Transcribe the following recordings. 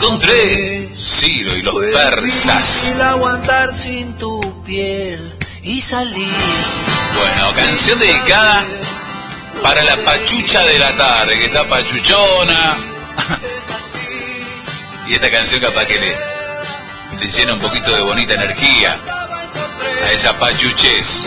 encontré. Ciro y los persas. Aguantar sin tu piel y salir. Bueno, canción dedicada para la pachucha de la tarde, que está pachuchona. Y esta canción capaz que le llena un poquito de bonita energía a esa pachuchez.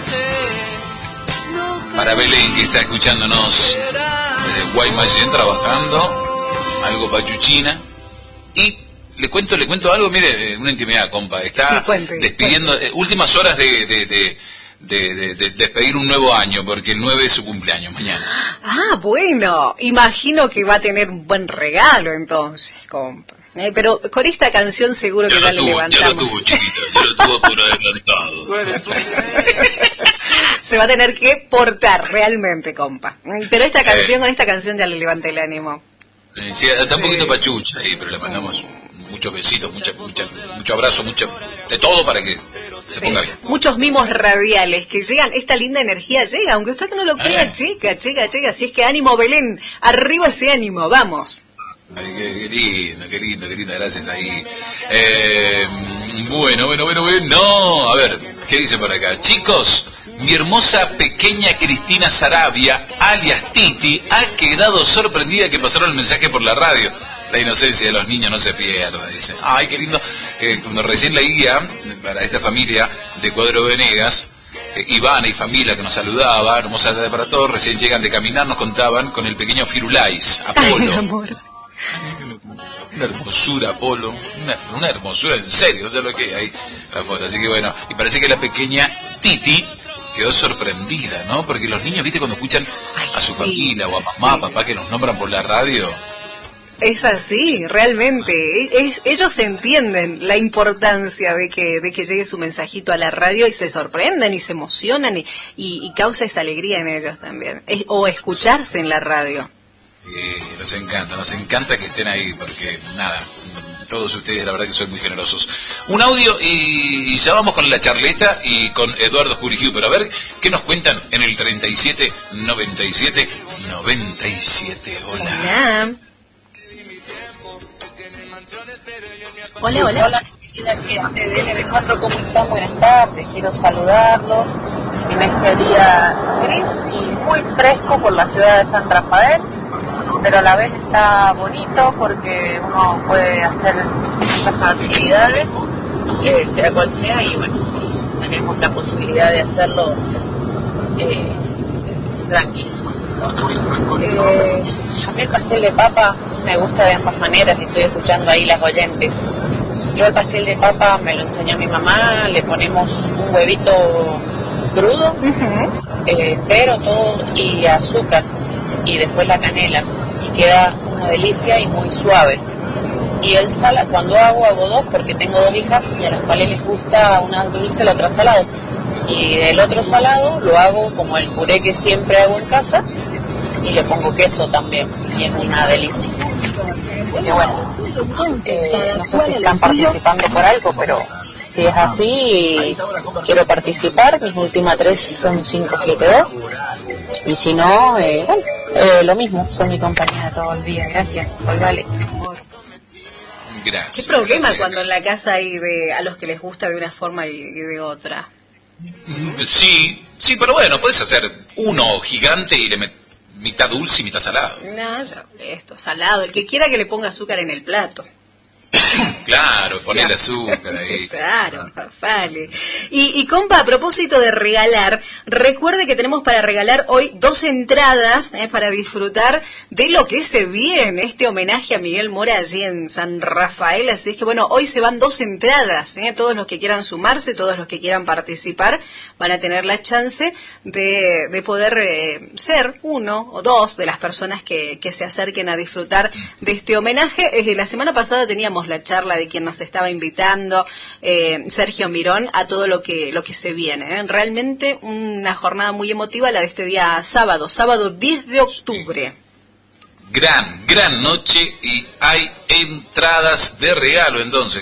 Para Belén, que está escuchándonos desde Guaymallén trabajando, algo pachuchina. Y le cuento algo, mire, una intimidad, compa. Está despidiendo, últimas horas de despedir un nuevo año, porque el 9 es su cumpleaños, mañana. Ah, bueno, imagino que va a tener un buen regalo entonces, compa. Pero con esta canción seguro que ya le levantamos. Ya lo tuvo, chiquita, ya lo tuvo por adelantado. Se va a tener que portar realmente, compa. Pero esta canción, con esta canción ya le levanté el ánimo. Sí, está un poquito pachucha ahí, pero le mandamos muchos besitos, mucho abrazo, mucho de todo para que se ponga bien. Muchos mimos radiales que llegan, esta linda energía llega, aunque usted no lo crea, llega. Así es que ánimo, Belén, arriba ese ánimo, vamos. Ay, qué lindo, gracias ahí. Bueno. A ver, ¿qué dice por acá? Chicos, mi hermosa pequeña Cristina Sarabia, alias Titi, ha quedado sorprendida que pasaron el mensaje por la radio. La inocencia de los niños no se pierda, dice. Ay, qué lindo. Cuando recién leía para esta familia de Cuadro Venegas, Ivana y familia que nos saludaba, hermosa tarde para todos, recién llegan de caminar, nos contaban con el pequeño Firulais, Apolo. Ay, amor. Una hermosura, Apolo, una hermosura en serio, no sé lo que hay ahí la foto. Así que bueno, y parece que la pequeña Titi quedó sorprendida, ¿no? Porque los niños, viste, cuando escuchan a su familia o a mamá, papá que nos nombran por la radio. Es así, realmente. Ellos entienden la importancia de que llegue su mensajito a la radio y se sorprenden y se emocionan y causa esa alegría en ellos también. O escucharse en la radio. Nos encanta que estén ahí, porque nada, todos ustedes la verdad que son muy generosos. Un audio y ya vamos con la charleta y con Eduardo Jurigiu, pero a ver qué nos cuentan en el 37 97 97. Hola. Hola. La gente de LB4, ¿cómo están? Buenas tardes, quiero saludarlos en este día gris y muy fresco por la ciudad de San Rafael, pero a la vez está bonito porque uno puede hacer muchas actividades, sea cual sea, y bueno, tenemos la posibilidad de hacerlo tranquilo. A mí el pastel de papa me gusta de ambas maneras, estoy escuchando ahí las oyentes. Yo el pastel de papa me lo enseñó mi mamá, le ponemos un huevito crudo, entero todo, y azúcar, y después la canela, y queda una delicia y muy suave. Y el cuando hago dos, porque tengo dos hijas y a las cuales les gusta una dulce, la otra salado. Y el otro salado lo hago como el puré que siempre hago en casa, y le pongo queso también, y es una delicia. Así que bueno, no sé si están participando por algo, pero si es así, quiero participar. Mis últimas 3 son 572, y si no, lo mismo, son mi compañía todo el día. Gracias, Olvale. Gracias. ¿Qué problema gracias. cuando en la casa hay a los que les gusta de una forma y de otra? Sí, pero bueno, puedes hacer uno gigante y le metes mitad dulce y mitad salado. No, esto, salado. El que quiera que le ponga azúcar en el plato. Claro, ponerle azúcar ahí. Claro, vale. Y compa, a propósito de regalar, recuerde que tenemos para regalar hoy 2 entradas para disfrutar de lo que se viene, este homenaje a Miguel Mora allí en San Rafael. Así es que bueno, hoy se van 2 entradas, todos los que quieran sumarse, todos los que quieran participar van a tener la chance de poder ser 1 o 2 de las personas que se acerquen a disfrutar de este homenaje. Desde la semana pasada teníamos la charla de quien nos estaba invitando, Sergio Mirón, a todo lo que se viene. Realmente una jornada muy emotiva la de este día sábado 10 de octubre. Gran noche y hay entradas de regalo entonces, compa.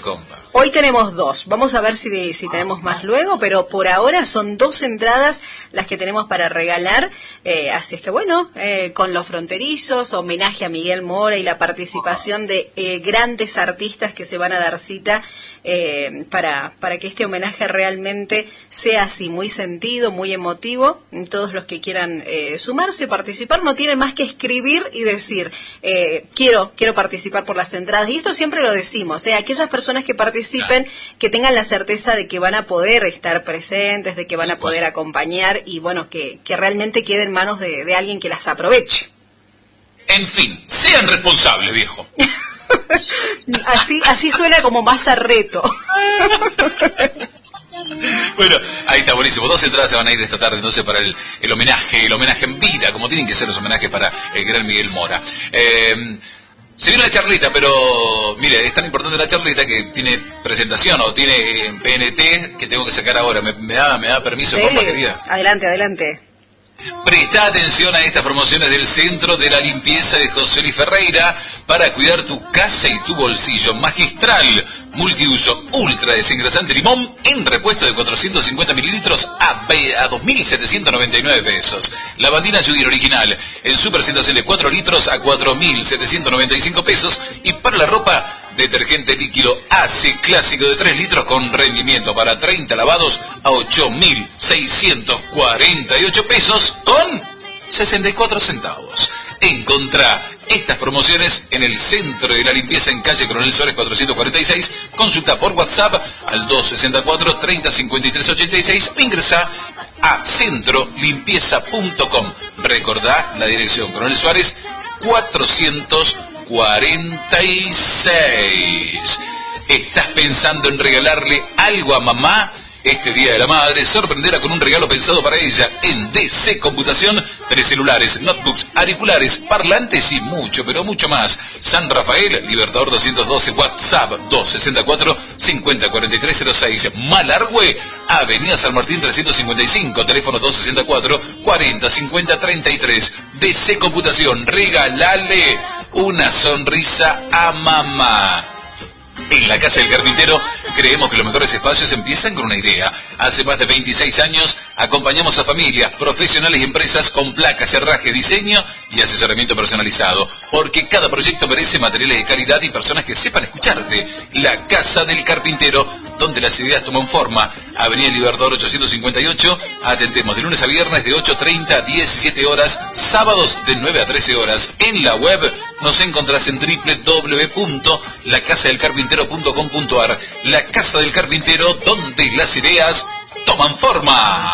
Hoy tenemos 2. Vamos a ver si tenemos más luego, pero por ahora son 2 entradas las que tenemos para regalar. Así es que bueno, con Los Fronterizos, homenaje a Miguel Mora y la participación de grandes artistas que se van a dar cita para que este homenaje realmente sea así, muy sentido, muy emotivo. Todos los que quieran sumarse, participar, no tienen más que escribir y decir, quiero participar por las entradas. Y esto siempre lo decimos, aquellas personas que participen, que tengan la certeza de que van a poder estar presentes, de que van a poder acompañar y bueno, que realmente quede en manos de alguien que las aproveche. En fin, sean responsables, viejo. Así suena como más a reto. Bueno, ahí está, buenísimo. 2 entradas se van a ir esta tarde entonces para el homenaje en vida, como tienen que ser los homenajes para el gran Miguel Mora. Se viene la charlita, pero mire, es tan importante la charlita que tiene presentación o tiene PNT que tengo que sacar ahora. ¿Me da permiso, compa querida? Adelante. Presta atención a estas promociones del Centro de la Limpieza de José Luis Ferreira para cuidar tu casa y tu bolsillo. Magistral, multiuso, ultra desengrasante limón en repuesto de 450 mililitros a 2.799 pesos. Lavandina Judith original en su presentación de 4 litros a 4.795 pesos. Y para la ropa, detergente líquido ACE clásico de 3 litros con rendimiento para 30 lavados a 8.648 pesos con 64 centavos. Encontrá estas promociones en el Centro de la Limpieza en calle Coronel Suárez 446. Consulta por WhatsApp al 264 30 53 86 o ingresá a centrolimpieza.com. Recordá la dirección Coronel Suárez 446. ¿Estás pensando en regalarle algo a mamá este Día de la Madre? Sorprenderla con un regalo pensado para ella en DC Computación. 3 celulares, notebooks, auriculares, parlantes y mucho, pero mucho más. San Rafael, Libertador 212, WhatsApp 264-504306. Malargüe, Avenida San Martín 355, teléfono 264-405033. DC Computación, regálale una sonrisa a mamá. En la Casa del Carpintero creemos que los mejores espacios empiezan con una idea. Hace más de 26 años acompañamos a familias, profesionales y empresas con placas, herraje, diseño y asesoramiento personalizado. Porque cada proyecto merece materiales de calidad y personas que sepan escucharte. La Casa del Carpintero, donde las ideas toman forma. Avenida Libertador 858. Atendemos de lunes a viernes de 8:30 a 17 horas, sábados de 9 a 13 horas. En la web nos encontrás en www.lacasadelcarpintero.com.ar. La Casa del Carpintero, donde las ideas toman forma.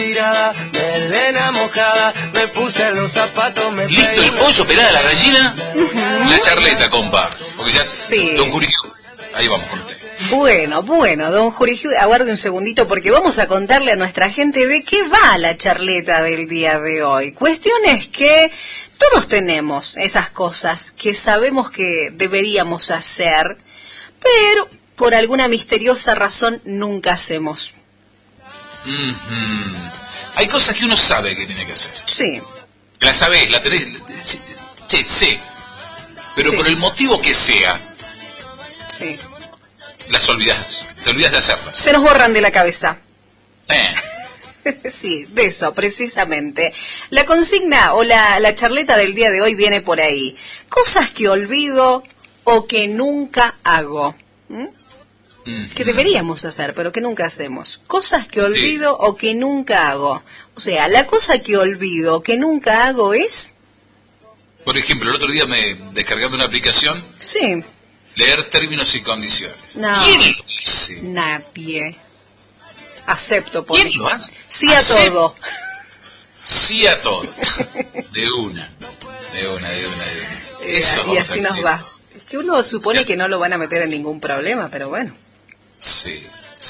¿Listo el pollo, pelada la gallina? La charleta, compa. Porque ya, sí. Don Curillo, ahí vamos con usted. Bueno, don Jurijú, aguarde un segundito porque vamos a contarle a nuestra gente de qué va la charleta del día de hoy. Cuestión es que todos tenemos esas cosas que sabemos que deberíamos hacer, pero por alguna misteriosa razón nunca hacemos. Hay cosas que uno sabe que tiene que hacer. Sí. La sabés, la tenés, sé. Pero sí, por el motivo que sea, sí, las olvidás, te olvidas de hacerlas. Se nos borran de la cabeza. Sí, de eso, precisamente. La consigna o la charleta del día de hoy viene por ahí. Cosas que olvido o que nunca hago. Que deberíamos hacer, pero que nunca hacemos. Cosas que olvido o que nunca hago. O sea, la cosa que olvido o que nunca hago es... Por ejemplo, el otro día me descargando una aplicación. Sí. Leer términos y condiciones. No. ¿Quién lo hace? Nadie. Acepto por ¿Quién lo hace? Sí a todo. Sí a todo. De una. Eso y así nos va. Es que uno supone que no lo van a meter en ningún problema, pero bueno. Sí.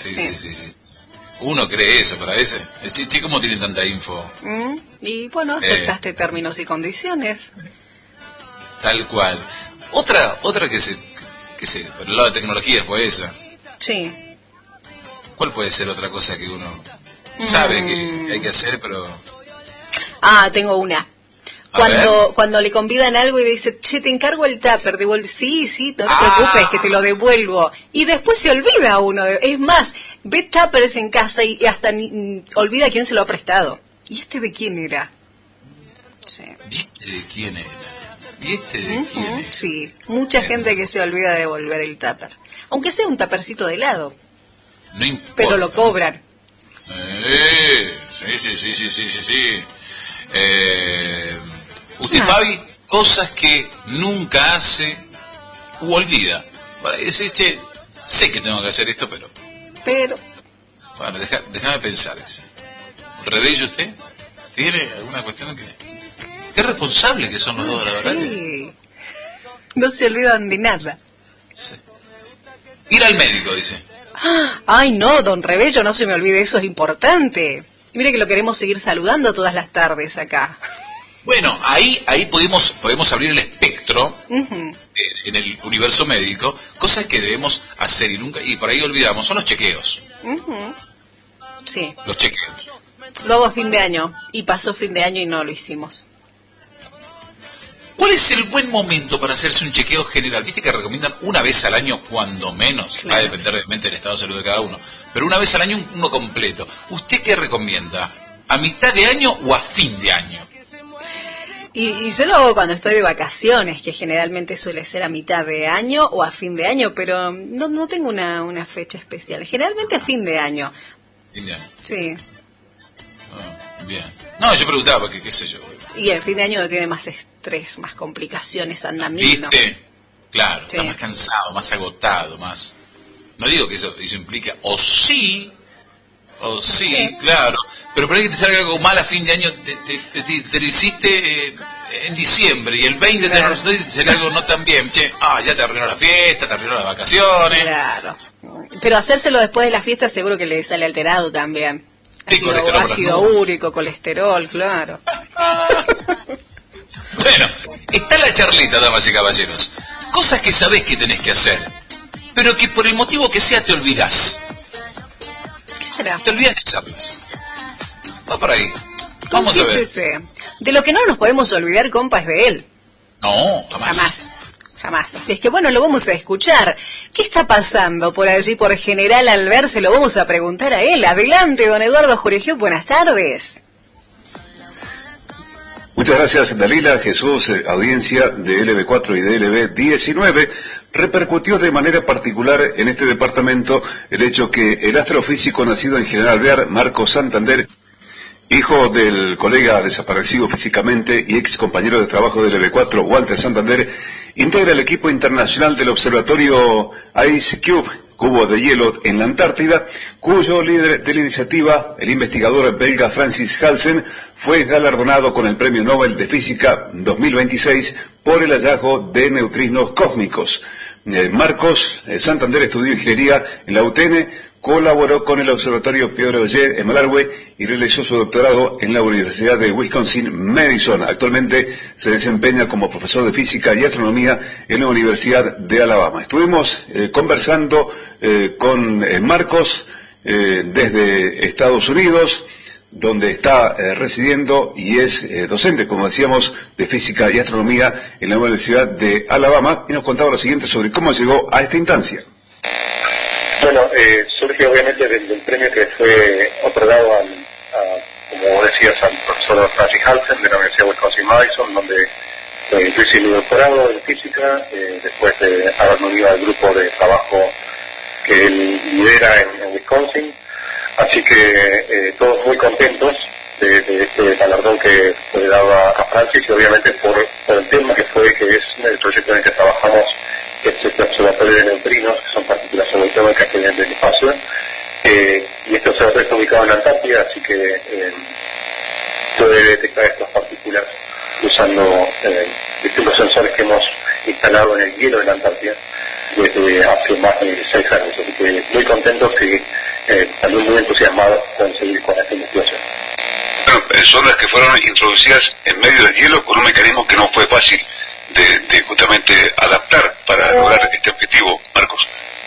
Uno cree eso, pero a veces, ¿cómo tienen tanta info? Y bueno, aceptaste términos y condiciones. Tal cual. Otra que se por el lado de tecnología fue esa. Sí. ¿Cuál puede ser otra cosa que uno sabe que hay que hacer, pero... Tengo una. Cuando le convidan algo y dice, che, te encargo el tupper, devuelve. Sí, no te preocupes, que te lo devuelvo. Y después se olvida uno. Es más, ve tuppers en casa y hasta olvida quién se lo ha prestado. ¿Y este de quién era? Sí. ¿Y este de quién era? ¿Y este de quién era? Sí, mucha gente que se olvida de devolver el tupper. Aunque sea un tuppercito de helado. No importa. Pero lo cobran. Sí. Usted, Fabi, cosas que nunca hace u olvida. Para decir, che, sé que tengo que hacer esto, pero... Bueno, déjame pensar ese. ¿Rebello usted? ¿Tiene alguna cuestión que...? Qué responsables que son los dos, la verdad. Sí. No se olvidan de nada. Sí. Ir al médico, dice. Ay, no, don Rebello, no se me olvide, eso es importante. Y mire que lo queremos seguir saludando todas las tardes acá. Bueno, ahí podemos abrir el espectro en el universo médico, cosas que debemos hacer y por ahí olvidamos, son los chequeos. Sí. Los chequeos. Lo hago a fin de año, y pasó fin de año y no lo hicimos. ¿Cuál es el buen momento para hacerse un chequeo general? Viste que recomiendan una vez al año, cuando menos. Claro. Va a depender realmente del estado de salud de cada uno. Pero una vez al año uno completo. ¿Usted qué recomienda? ¿A mitad de año o a fin de año? Y yo lo hago cuando estoy de vacaciones, que generalmente suele ser a mitad de año o a fin de año, pero no tengo una fecha especial. Generalmente a fin de año. Fin de año. Sí. Bien. No, yo preguntaba porque qué sé yo. Y el fin de año tiene más estrés, más complicaciones, anda mil, ¿no? ¿Viste? Claro, Sí. está más cansado, más agotado, más... No digo que eso implica, o sí, claro, pero por ahí que te salga algo mal a fin de año, te lo hiciste en diciembre, y el 20 Claro. te sale algo no tan bien, che, ya te arruinó la fiesta, te arruinó las vacaciones. Claro. Pero hacérselo después de la fiesta seguro que le sale alterado también. Sí, colesterol por Ácido las nubes. úrico, colesterol, claro. Bueno, está la charlita, damas y caballeros. Cosas que sabés que tenés que hacer, pero que por el motivo que sea te olvidás. ¿Qué será? Te olvidás de hacerlas. Va por ahí. Vamos a ver. Confísese. De lo que no nos podemos olvidar, compa, es de él. No, jamás. Jamás. Así es que bueno, lo vamos a escuchar. ¿Qué está pasando por allí, por General Alvear? Se lo vamos a preguntar a él. Adelante, don Eduardo Jurejeu, buenas tardes. Muchas gracias, Dalila. Jesús, audiencia de LB4 y de LB19. Repercutió de manera particular en este departamento el hecho que el astrofísico nacido en General Alvear, Marcos Santander, hijo del colega desaparecido físicamente y ex compañero de trabajo del LB4, Walter Santander, integra el equipo internacional del observatorio Ice Cube, cubo de hielo en la Antártida, cuyo líder de la iniciativa, el investigador belga Francis Halsen, fue galardonado con el Premio Nobel de Física 2026 por el hallazgo de neutrinos cósmicos. Marcos Santander estudió ingeniería en la UTN, colaboró con el Observatorio Pierre Auger en Malargüe y realizó su doctorado en la Universidad de Wisconsin-Madison. Actualmente se desempeña como profesor de física y astronomía en la Universidad de Alabama. Estuvimos conversando con Marcos desde Estados Unidos, donde está residiendo y es docente, como decíamos, de física y astronomía en la Universidad de Alabama, y nos contaba lo siguiente sobre cómo llegó a esta instancia. Bueno, surge obviamente del premio que fue otorgado como decías, al profesor Francis Halsen de la Universidad de Wisconsin-Madison, donde yo hice mi doctorado en física, después de haberme unido al grupo de trabajo que él lidera en Wisconsin. Así que todos muy contentos de este galardón que fue dado a Francis, y obviamente por el tema que es el proyecto en el que trabajamos, que es este observatorio de neutrinos, que son partículas subatómicas que vienen del espacio, y este observatorio está ubicado en la Antártida, así que puede detectar estas partículas usando distintos sensores que hemos instalado en el hielo de la Antártida desde hace más de 6 años, así que muy contentos y también muy entusiasmados con seguir con esta investigación. Bueno, son las que fueron introducidas en medio del hielo con un mecanismo que no fue fácil de justamente adaptar para lograr este objetivo, Marcos.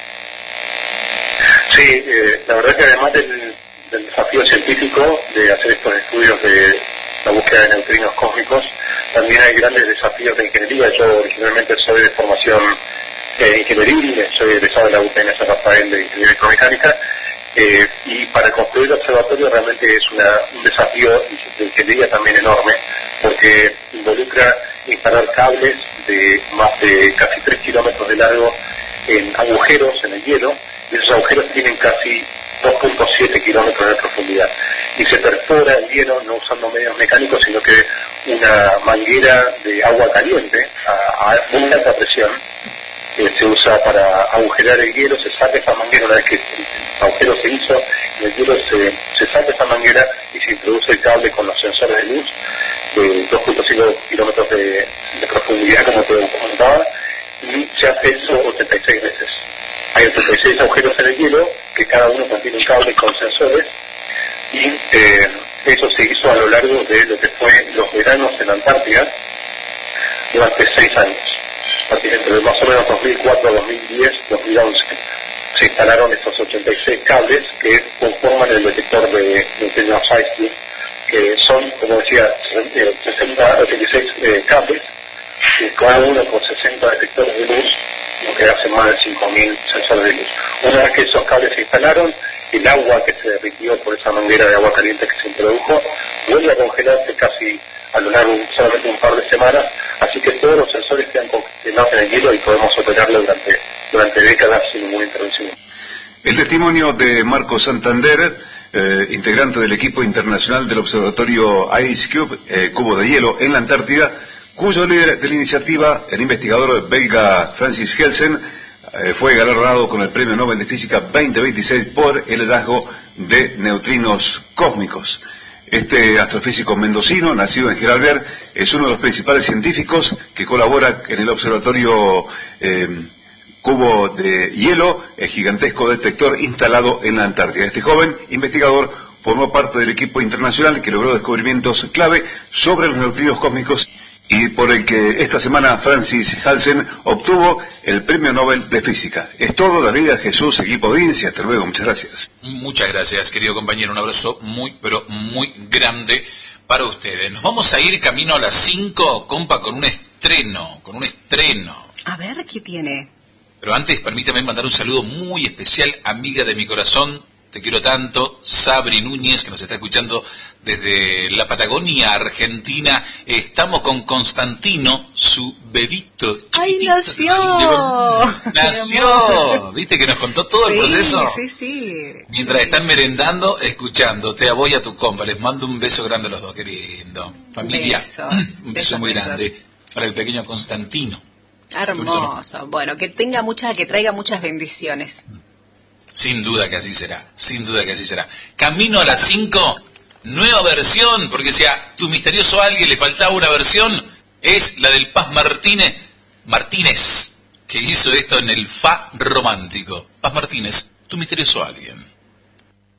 Sí, la verdad que además del desafío científico de hacer estos estudios de la búsqueda de neutrinos cósmicos, también hay grandes desafíos de ingeniería. Yo originalmente soy de formación ingenieril, soy egresado de la UPN San Rafael de Ingeniería Electromecánica, y para construir el observatorio realmente es un desafío de ingeniería también enorme, porque involucra instalar cables de más de casi 3 kilómetros de largo en agujeros en el hielo, y esos agujeros tienen casi 2.7 kilómetros de profundidad. Y se perfora el hielo no usando medios mecánicos, sino que una manguera de agua caliente a muy alta presión se usa para agujerar el hielo. Se saca esa manguera una vez que el agujero se hizo, en el hielo se saca esa manguera y se introduce el cable con los sensores de luz de 2.5 kilómetros de profundidad, como te comentaba, y se hace eso 86 veces. Hay 86 agujeros en el hielo, que cada uno contiene un cable con sensores, y eso se hizo a lo largo de lo que fue los veranos en la Antártida durante 6 años. Entre más o menos 2004, 2010, 2011, se instalaron estos 86 cables que conforman el detector de neutrinos IceCube, que son, como decía, 86 cables, cada uno con 60 detectores de luz, lo que hace más de 5.000 sensores de luz. Una vez que esos cables se instalaron, el agua que se derritió por esa manguera de agua caliente que se introdujo vuelve a congelarse casi a lo largo de solamente un par de semanas, así que todos los sensores quedan congelados en el hielo y podemos operarlo durante décadas sin ninguna intervención. El testimonio de Marco Santander, integrante del equipo internacional del observatorio IceCube, Cubo de Hielo en la Antártida, cuyo líder de la iniciativa, el investigador belga Francis Helsen, fue galardonado con el Premio Nobel de Física 2026 por el hallazgo de neutrinos cósmicos. Este astrofísico mendocino, nacido en Geraldberg, es uno de los principales científicos que colabora en el observatorio Cubo de Hielo, el gigantesco detector instalado en la Antártida. Este joven investigador formó parte del equipo internacional que logró descubrimientos clave sobre los neutrinos cósmicos y por el que esta semana Francis Halsen obtuvo el Premio Nobel de Física. Es todo, David, Jesús, equipo de audiencia. Hasta luego, muchas gracias. Muchas gracias, querido compañero. Un abrazo muy, pero muy grande para ustedes. Nos vamos a ir camino a las 5, compa, con un estreno. A ver, ¿qué tiene? Pero antes, permítame mandar un saludo muy especial, amiga de mi corazón. Te quiero tanto, Sabri Núñez, que nos está escuchando desde la Patagonia, Argentina. Estamos con Constantino, su bebito chiquitito. ¡Ay, nació! ¡Nació! ¿Viste que nos contó todo el proceso? Sí. Mientras están merendando, escuchándote a vos y a tu compa. Les mando un beso grande a los dos, querido. Familia, un beso muy grande para el pequeño Constantino. Hermoso. Bueno, que traiga muchas bendiciones. Sin duda que así será, Camino a las 5, nueva versión, porque si a tu misterioso alguien le faltaba una versión, es la del Paz Martínez, que hizo esto en el Fa romántico. Paz Martínez, tu misterioso alguien.